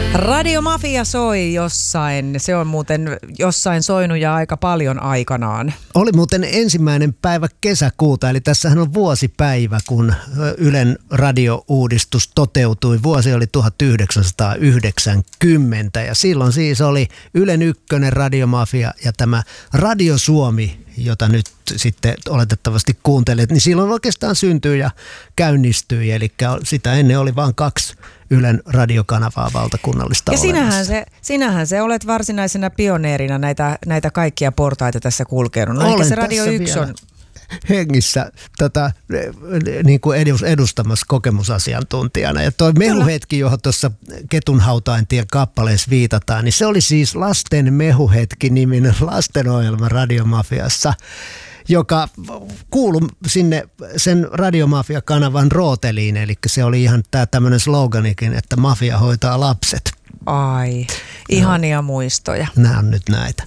Radio Mafia soi jossain. Se on muuten jossain soinut ja aika paljon aikanaan. Oli muuten 1. päivä kesäkuuta, eli tässähän on vuosipäivä, kun Ylen radiouudistus toteutui. Vuosi oli 1990 ja silloin siis oli Ylen ykkönen Radio Mafia ja tämä Radio Suomi, jota nyt sitten oletettavasti kuuntelet, niin silloin oikeastaan syntyi ja käynnistyi. Eli sitä ennen oli vain 2 Ylen radiokanavaa valtakunnallista ja olemassa. sinähän se olet varsinaisena pioneerina näitä kaikkia portaita tässä kulkenut. No ehkä se Radio 1 on hengissä niin kuin edustamassa kokemusasiantuntijana. Ja toi mehuhetki, johon tuossa Ketunhautaintien kappaleessa viitataan, niin se oli siis Lasten mehuhetki-niminen lastenohjelma Radio Mafiassa, joka kuului sinne sen Radiomafia-kanavan rooteliin, eli se oli ihan tämmöinen sloganikin, että mafia hoitaa lapset. Ai, ihania muistoja. Nämä on nyt näitä.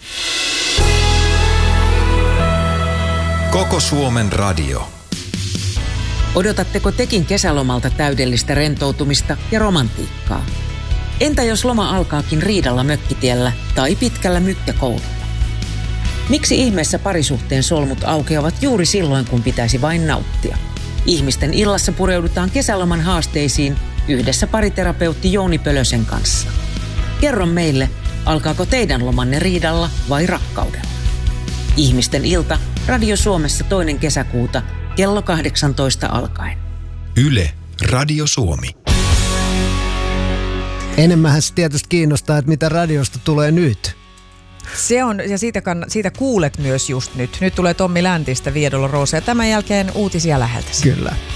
Koko Suomen radio. Odotatteko tekin kesälomalta täydellistä rentoutumista ja romantiikkaa? Entä jos loma alkaakin riidalla mökkitiellä tai pitkällä mykkäkoululla? Miksi ihmeessä parisuhteen solmut aukeavat juuri silloin, kun pitäisi vain nauttia? Ihmisten illassa pureudutaan kesäloman haasteisiin yhdessä pariterapeutti Jouni Pölösen kanssa. Kerro meille, alkaako teidän lomanne riidalla vai rakkaudella? Ihmisten ilta Radio Suomessa 2. kesäkuuta kello 18 alkaen. Yle Radio Suomi. Enemmänhän se tietysti kiinnostaa, että mitä radiosta tulee nyt. Se on, ja siitä kuulet myös just nyt. Nyt tulee Tommi Läntistä Via Dolorosa ja tämän jälkeen uutisia läheltä. Kyllä.